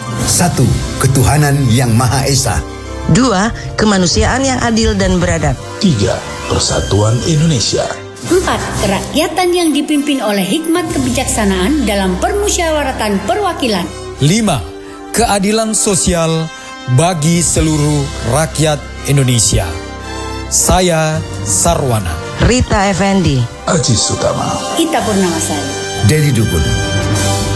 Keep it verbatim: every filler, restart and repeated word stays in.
Satu, ketuhanan yang Maha Esa. Dua, kemanusiaan yang adil dan beradab. Tiga, persatuan Indonesia. Empat, kerakyatan yang dipimpin oleh hikmat kebijaksanaan dalam permusyawaratan perwakilan. Lima, keadilan sosial bagi seluruh rakyat Indonesia. Saya Sarwana. Rita Effendi. Aji Sutama. Ita Purnamasari. Dedi Dukun.